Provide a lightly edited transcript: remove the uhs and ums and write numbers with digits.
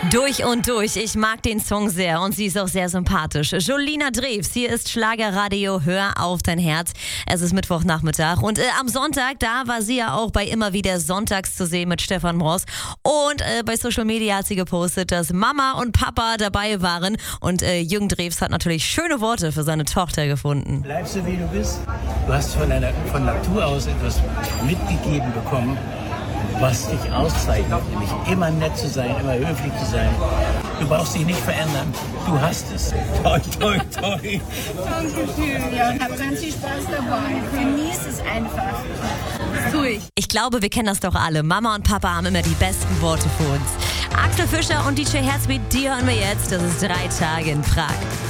Durch und durch. Ich mag den Song sehr und sie ist auch sehr sympathisch. Jolina Drews, hier ist Schlagerradio, hör auf dein Herz. Es ist Mittwochnachmittag und am Sonntag, da war sie ja auch bei immer wieder Sonntags zu sehen mit Stefan Moss. Und bei Social Media hat sie gepostet, dass Mama und Papa dabei waren. Und Jürgen Drews hat natürlich schöne Worte für seine Tochter gefunden. Bleibst du, wie du bist. Du hast von Natur aus etwas mitgegeben bekommen, was dich auszeichnet, nämlich immer nett zu sein, immer höflich zu sein. Du brauchst dich nicht verändern. Du hast es. Toi, toi, toi. Dankeschön, ja, hab ganz viel Spaß dabei. Genieß es einfach. Durch. Ich glaube, wir kennen das doch alle. Mama und Papa haben immer die besten Worte für uns. Axel Fischer und DJ Herzbeat, die hören wir jetzt. Das ist 3 Tage in Prag.